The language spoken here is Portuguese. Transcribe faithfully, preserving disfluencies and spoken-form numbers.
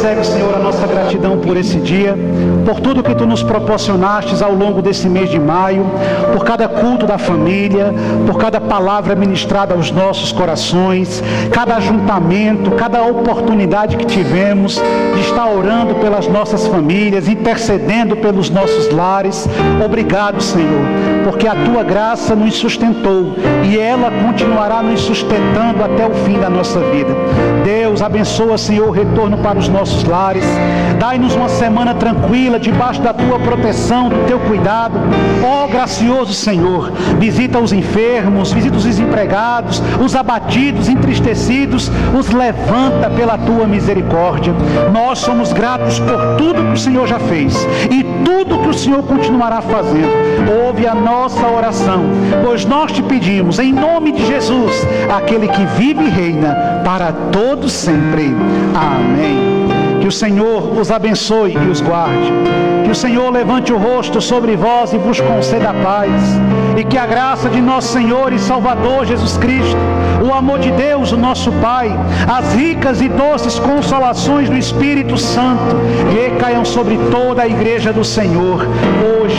segue, Senhor, a nossa gratidão por esse dia, por tudo que Tu nos proporcionastes ao longo desse mês de maio, por cada culto da família, por cada palavra ministrada aos nossos corações, cada ajuntamento, cada oportunidade que tivemos de estar orando pelas nossas famílias, intercedendo pelos nossos lares. Obrigado, Senhor, porque a Tua graça nos sustentou e ela continuará nos sustentando até o fim da nossa vida. Deus, abençoa, Senhor, o retorno para os nossos lares. Dai-nos uma semana tranquila, debaixo da Tua proteção, do Teu cuidado. Ó gracioso Senhor, visita os enfermos, visita os desempregados, os abatidos, entristecidos, os levanta pela Tua misericórdia. Nós somos gratos por tudo que o Senhor já fez e tudo que o Senhor continuará fazendo. Ouve a nossa oração, pois nós te pedimos, em nome de Jesus, aquele que vive e reina para todos sempre. Amém. Que o Senhor os abençoe e os guarde. Que o Senhor levante o rosto sobre vós e vos conceda a paz. E que a graça de nosso Senhor e Salvador Jesus Cristo, o amor de Deus, o nosso Pai, as ricas e doces consolações do Espírito Santo recaiam sobre toda a igreja do Senhor, hoje